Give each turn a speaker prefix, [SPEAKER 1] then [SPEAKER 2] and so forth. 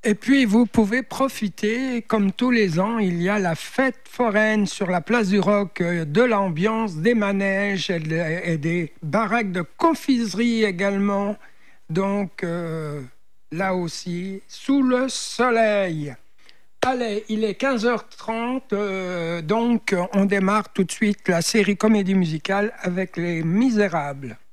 [SPEAKER 1] Et puis, vous pouvez profiter, comme tous les ans, il y a la fête foraine sur la place du Roc, de l'ambiance, des manèges et des baraques de confiserie également. Donc, là aussi, sous le soleil. Allez, il est 15h30, donc on démarre tout de suite la série comédie musicale avec Les Misérables.